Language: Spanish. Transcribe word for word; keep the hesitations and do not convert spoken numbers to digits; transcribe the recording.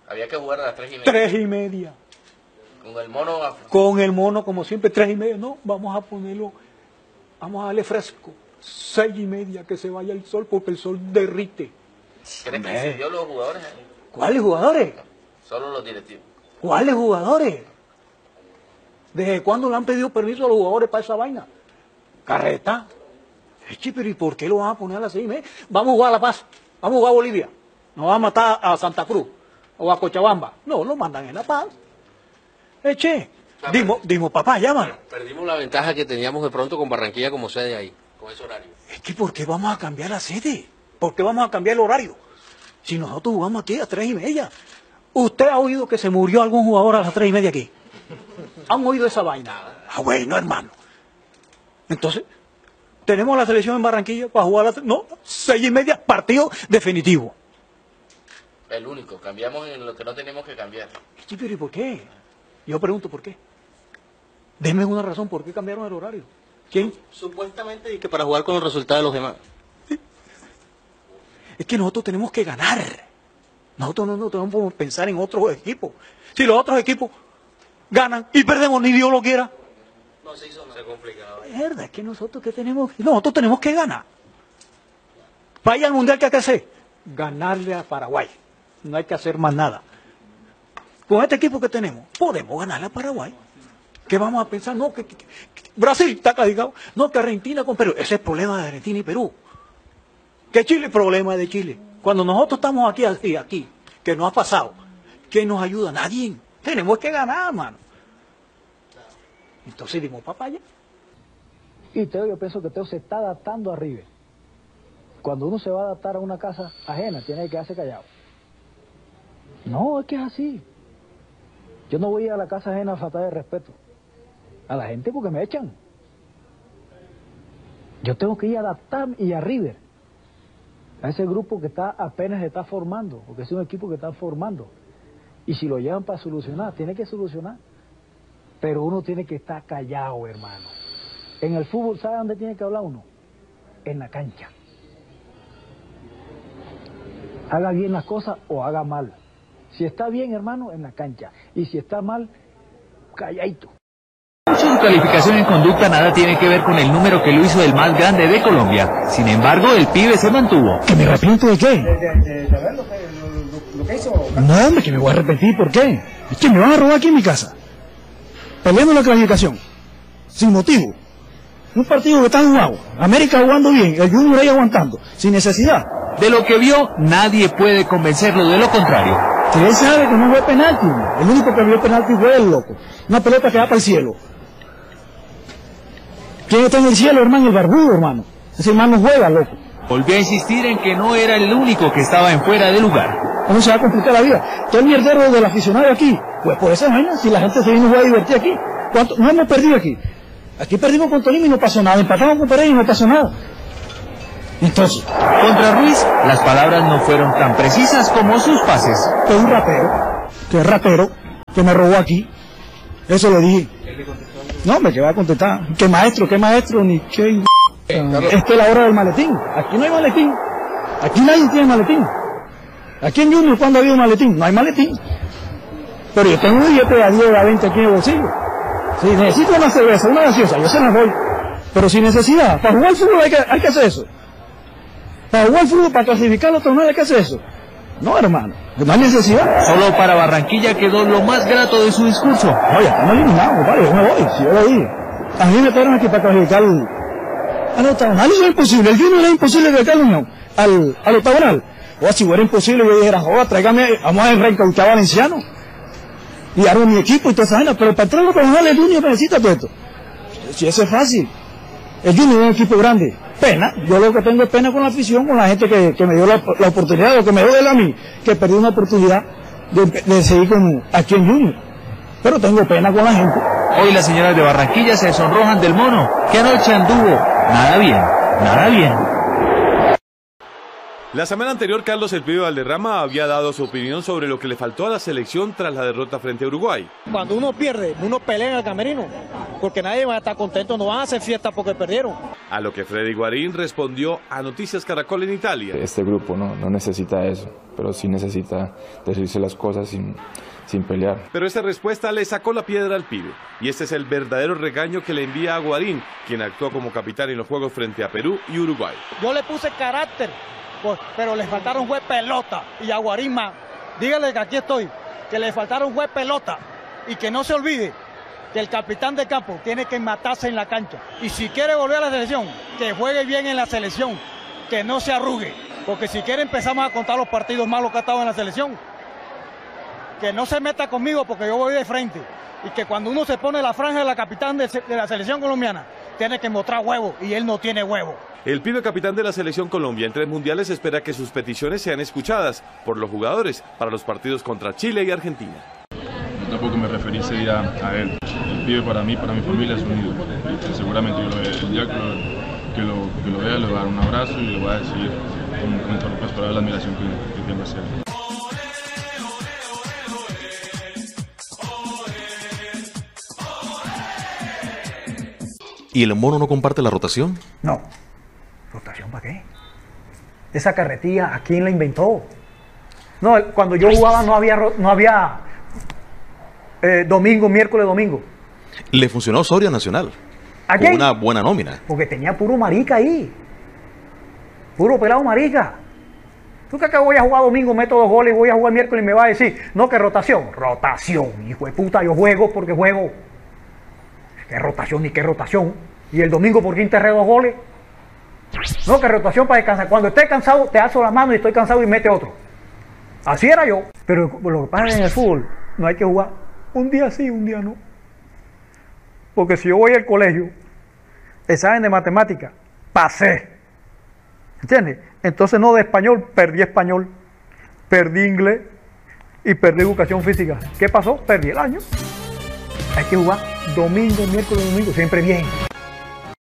Había que jugar a las tres y media. Tres y media. Con el mono. A... Con el mono, como siempre, tres y media. No, vamos a ponerlo, vamos a darle fresco. Seis y media, que se vaya el sol, porque el sol derrite. ¿Crees que incidió los jugadores? ¿Cuáles jugadores? Solo los directivos. ¿Cuáles jugadores? ¿Desde cuándo le han pedido permiso a los jugadores para esa vaina? Carreta. Eche, pero ¿y por qué lo van a poner a las seis y media? Vamos a jugar a La Paz, vamos a jugar a Bolivia. Nos van a matar a Santa Cruz o a Cochabamba. No, lo mandan en La Paz. Eche, dimos, dimos papá, llámalo. Perdimos la ventaja que teníamos de pronto con Barranquilla como sede ahí, con ese horario. Es que ¿por qué vamos a cambiar la sede? ¿Por qué vamos a cambiar el horario? Si nosotros jugamos aquí a las tres y media. ¿Usted ha oído que se murió algún jugador a las tres y media aquí? ¿Han oído esa vaina? Ah, bueno, hermano. Entonces, tenemos la selección en Barranquilla para jugar a las... No, seis y media, partido definitivo. El único, cambiamos en lo que no tenemos que cambiar. Sí, pero ¿y por qué? Yo pregunto, ¿por qué? Denme una razón, ¿por qué cambiaron el horario? ¿Quién? Supuestamente y que para jugar con los resultados de los demás. Sí. Es que nosotros tenemos que ganar. Nosotros no, no tenemos que pensar en otros equipos. Si los otros equipos ganan y perdemos, ni Dios lo quiera. No se hizo nada. Se complicado. Es verdad, es que nosotros que tenemos, nosotros tenemos que ganar. Para ir al mundial, ¿qué hay que hacer? Ganarle a Paraguay. No hay que hacer más nada. Con este equipo que tenemos, podemos ganarle a Paraguay. ¿Qué vamos a pensar? No, que, que, que Brasil está calificado. No, que Argentina con Perú. Ese es el problema de Argentina y Perú. Que Chile, problema de Chile. Cuando nosotros estamos aquí, aquí, aquí, que no ha pasado, ¿quién nos ayuda? Nadie. Tenemos que ganar, mano. Entonces dimos papaya. Y Teo, yo pienso que Teo se está adaptando a River. Cuando uno se va a adaptar a una casa ajena, tiene que quedarse callado. No, es que es así. Yo no voy a la casa ajena a faltar de respeto a la gente porque me echan. Yo tengo que ir a adaptarme y a River, a ese grupo que está apenas se está formando, porque es un equipo que está formando. Y si lo llevan para solucionar, tiene que solucionar. Pero uno tiene que estar callado, hermano. En el fútbol, ¿sabe dónde tiene que hablar uno? En la cancha. Haga bien las cosas o haga mal. Si está bien, hermano, en la cancha. Y si está mal, calladito. Su calificación en conducta nada tiene que ver con el número que lo hizo el más grande de Colombia. Sin embargo, el pibe se mantuvo. ¿Que me arrepiento de qué? De, de, de, de ver lo que, lo, lo que hizo. No, hombre, que me voy a arrepentir. ¿Por qué? Es que me van a robar aquí en mi casa. Peleando la clasificación. Sin motivo. Un partido que está jugado. América jugando bien. El Junior ahí aguantando. Sin necesidad. De lo que vio, nadie puede convencerlo de lo contrario. Que él sabe que no fue penalti. El único que vio penalti fue el loco. Una pelota que va para el cielo. ¿Quién está en el cielo, hermano? El barbudo, hermano. Ese hermano juega, loco. Volvió a insistir en que no era el único que estaba en fuera de lugar. ¿Cómo se va a complicar la vida? Todo el mierdero del aficionado aquí. Pues por esa vaina, si la gente se vino a jugar a divertir aquí. ¿Cuánto? No hemos perdido aquí. Aquí perdimos con Tolima y no pasó nada. Empatamos con Pereira y no pasó nada. Entonces, contra Ruiz, las palabras no fueron tan precisas como sus pases. Que es un rapero, que es rapero, que me robó aquí. Eso lo dije. No, me que va a contestar. ¿Qué maestro? ¿Qué maestro? Ni qué... Esta es la hora del maletín. Aquí no hay maletín. Aquí nadie tiene maletín. Aquí en Junior, ¿cuándo ha habido maletín? No hay maletín. Pero yo tengo un billete de a diez, de a veinte aquí en el bolsillo. Si necesito una cerveza, una gaseosa, yo se la doy. Pero sin necesidad. Para jugar fútbol hay que, hay que hacer eso. Para jugar fútbol, para clasificar los torneos hay que hacer eso. No, hermano, no hay necesidad. Solo para Barranquilla quedó lo más grato de su discurso. Oye, estamos eliminados, compadre, yo me voy, si yo lo dije. A mí me trajeron aquí para clasificar al, al octagonal, eso es imposible. El Junior era imposible de acá al, al, al octagonal. O si fuera imposible, yo dijera, joder, tráigame, vamos a reencauchar Valenciano. Y hago mi equipo y toda esa vaina, pero para entrar al octagonal el Junior necesita todo esto. Si eso es fácil. El Junior es un equipo grande. Pena, yo lo que tengo es pena con la afición, con la gente que, que me dio la, la oportunidad, o que me dio él a mí, que perdí una oportunidad de, de seguir con, aquí en Junior. Pero tengo pena con la gente. Hoy las señoras de Barranquilla se sonrojan del mono, que anoche anduvo nada bien, nada bien. La semana anterior, Carlos El Pibe Valderrama había dado su opinión sobre lo que le faltó a la selección tras la derrota frente a Uruguay. Cuando uno pierde, uno pelea en el camerino, porque nadie va a estar contento, no van a hacer fiesta porque perdieron. A lo que Freddy Guarín respondió a Noticias Caracol en Italia. Este grupo no, no necesita eso, pero sí necesita decirse las cosas sin, sin pelear. Pero esta respuesta le sacó la piedra al Pibe, y este es el verdadero regaño que le envía a Guarín, quien actuó como capitán en los juegos frente a Perú y Uruguay. Yo le puse carácter, pues, pero le faltaron juez pelota, y a Guarín más. Dígale que aquí estoy, que le faltaron juez pelota, y que no se olvide que el capitán de campo tiene que matarse en la cancha. Y si quiere volver a la selección, que juegue bien en la selección, que no se arrugue. Porque si quiere empezamos a contar los partidos malos que ha estado en la selección. Que no se meta conmigo porque yo voy de frente. Y que cuando uno se pone la franja de la capitán de, de la selección colombiana, tiene que mostrar huevo, y él no tiene huevo. El Pibe, capitán de la selección Colombia en tres mundiales, espera que sus peticiones sean escuchadas por los jugadores para los partidos contra Chile y Argentina. Yo tampoco me referí ese día a él. El Pibe para mí, para mi familia es un ídolo. Y seguramente yo lo vea. El día que lo, que lo, que lo vea le voy a dar un abrazo y le voy a decir con, con todas las palabras la admiración que, que tengo hacia él. ¿Y el mono no comparte la rotación? No. ¿Rotación para qué? Esa carretilla, ¿a quién la inventó? No, cuando yo jugaba no había, no había eh, domingo, miércoles, domingo. Le funcionó Soria Nacional. ¿A con qué? una buena nómina. Porque tenía puro marica ahí. Puro pelado marica. ¿Tú crees que voy a jugar domingo, meto dos goles y voy a jugar miércoles y me va a decir, no, que rotación? Rotación, hijo de puta, yo juego porque juego. ¿Qué rotación ni qué rotación? ¿Y el domingo por qué enterré dos goles? No, que rotación para descansar. Cuando esté cansado, te alzo la mano y estoy cansado y mete otro. Así era yo. Pero lo que pasa en el fútbol, no hay que jugar un día sí, un día no. Porque si yo voy al colegio, examen de matemática, pasé. ¿Entiendes? Entonces no de español, perdí español, perdí inglés y perdí educación física. ¿Qué pasó? Perdí el año. Hay que jugar domingo, miércoles, domingo, siempre bien.